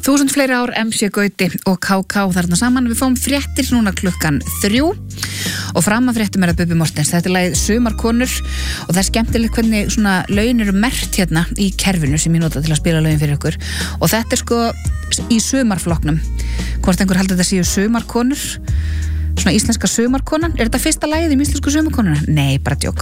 1000 fleiri ár, MC Gauti og KK þarna saman. Við fáum fréttir núna klukkan 3 og fram að fréttum það Bubbi Mortens. Þetta lagið Sumarkonur og það skemmtilegt hvernig svona lögin eru merkt hérna í kerfinu sem ég nota til að spila lögin fyrir ykkur og þetta sko í sumarflokknum. Hvort einhver heldur þetta séu sumarkonur, svona íslenska sumarkonan. Er þetta fyrsta lagið í íslensku sumarkonuna? Nei, bara djók.